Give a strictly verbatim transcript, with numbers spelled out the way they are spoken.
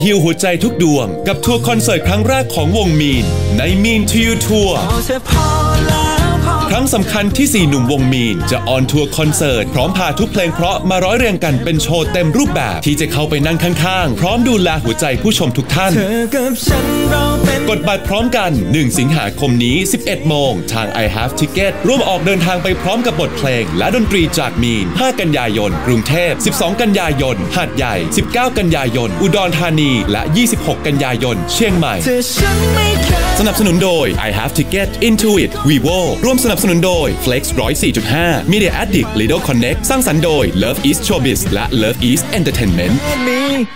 ฮิวหัวใจทุกดวงกับทัวร์คอนเสิร์ตครั้งแรกของวงมีนในมีน ทู ยู ทัวร์ครั้งสำคัญที่สี่หนุ่มวงมีนจะออนทัวร์คอนเสิร์ตพร้อมพาทุกเพลงเพราะมาร้อยเรียงกันเป็นโชว์เต็มรูปแบบที่จะเข้าไปนั่งข้างๆพร้อมดูแลหัวใจผู้ชมทุกท่านกดบัตรพร้อมกันหนึ่งสิงหาคมนี้ สิบเอ็ดโมงทาง I have ticket ร่วมออกเดินทางไปพร้อมกับบทเพลงและดนตรีจากมีนห้ากันยายนกรุงเทพสิบสองกันยายนหาดใหญ่สิบเก้ากันยายนอุดรธานีและยี่สิบหกกันยายนเชียงใหม่สนับสนุนโดย I have ticket Intuit Vivo ร่วมสนับสนุนโดย Flex หนึ่งร้อยสี่จุดห้า Media Addict Lido Connect สร้างสรรค์โดย Love East Showbiz และ Love East Entertainment